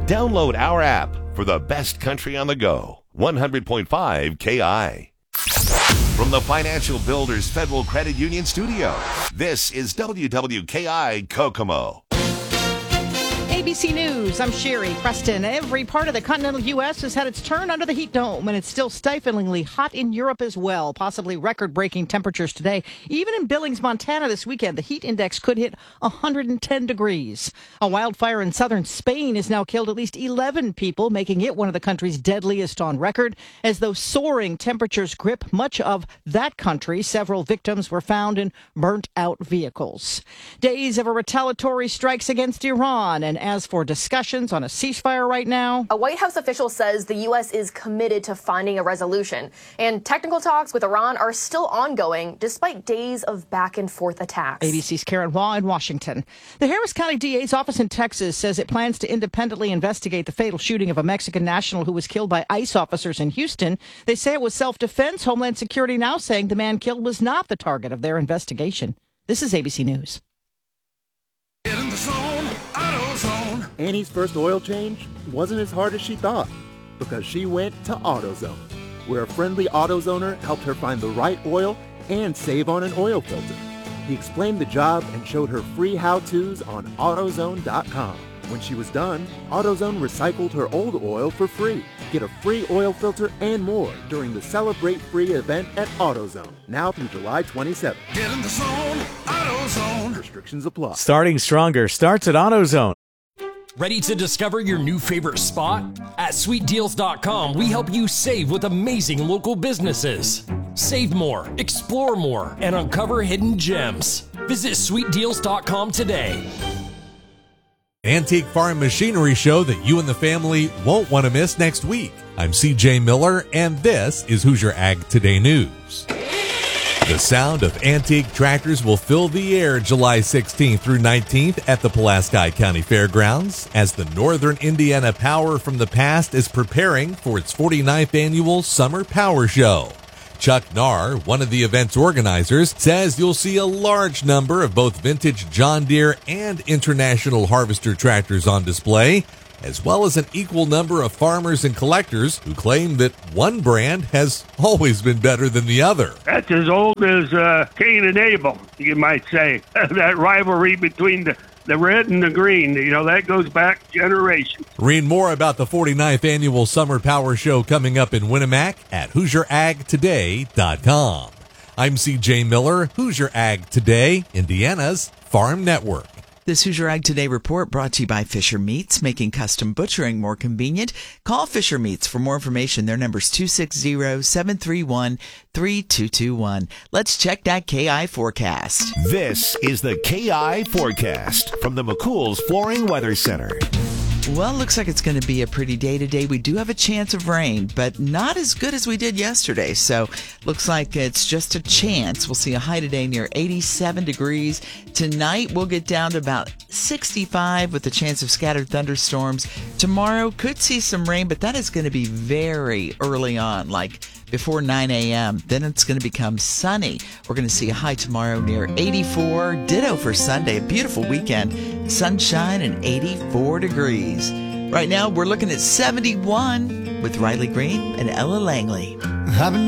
Download our app for the best country on the go. 100.5 KI. From the Financial Builders Federal Credit Union Studio, this is WWKI Kokomo. ABC News, I'm Sherry Preston. Every part of the continental U.S. has had its turn under the heat dome, and it's still stiflingly hot in Europe as well, possibly record-breaking temperatures today. Even in Billings, Montana this weekend, the heat index could hit 110 degrees. A wildfire in southern Spain has now killed at least 11 people, making it one of the country's deadliest on record. As those soaring temperatures grip much of that country, several victims were found in burnt-out vehicles. Days of a retaliatory strikes against Iran, and as for discussions on a ceasefire right now, a White House official says the U.S. is committed to finding a resolution, and technical talks with Iran are still ongoing despite days of back-and-forth attacks. ABC's Karen Waugh in Washington. The Harris County DA's office in Texas says it plans to independently investigate the fatal shooting of a Mexican national who was killed by ICE officers in Houston. They say it was self-defense. Homeland Security now saying the man killed was not the target of their investigation. This is ABC News. Get in the zone, AutoZone. Annie's first oil change wasn't as hard as she thought because she went to AutoZone, where a friendly AutoZoner helped her find the right oil and save on an oil filter. He explained the job and showed her free how-tos on AutoZone.com. When she was done, AutoZone recycled her old oil for free. Get a free oil filter and more during the Celebrate Free event at AutoZone, now through July 27th. Get in the zone, AutoZone. Restrictions apply. Starting stronger starts at AutoZone. Ready to discover your new favorite spot? At SweetDeals.com, we help you save with amazing local businesses. Save more, explore more, and uncover hidden gems. Visit SweetDeals.com today. Antique Farm Machinery Show that you and the family won't want to miss next week. I'm CJ Miller, and this is Hoosier Ag Today News. The sound of antique tractors will fill the air July 16th through 19th at the Pulaski County Fairgrounds as the Northern Indiana Power from the Past is preparing for its 49th annual Summer Power Show. Chuck Narr, one of the event's organizers, says you'll see a large number of both vintage John Deere and International Harvester tractors on display, as well as an equal number of farmers and collectors who claim that one brand has always been better than the other. That's as old as Cain and Abel, you might say. That rivalry between the red and the green, that goes back generations. Read more about the 49th Annual Summer Power Show coming up in Winamac at HoosierAgToday.com. I'm CJ Miller, Hoosier Ag Today, Indiana's Farm Network. This Hoosier Ag Today report brought to you by Fisher Meats, making custom butchering more convenient. Call Fisher Meats for more information. Their number's 260-731-3221. Let's check that KI forecast. This is the KI forecast from the McCool's Flooring Weather Center. Well, looks like it's going to be a pretty day today. We do have a chance of rain, but not as good as we did yesterday. So looks like it's just a chance. We'll see a high today near 87 degrees. Tonight we'll get down to about 65 with a chance of scattered thunderstorms. Tomorrow could see some rain, but that is going to be very early on, like before 9 a.m. Then it's going to become sunny. We're going to see a high tomorrow near 84. Ditto for Sunday. A beautiful weekend. Sunshine and 84 degrees. Right now, we're looking at 71 with Riley Green and Ella Langley.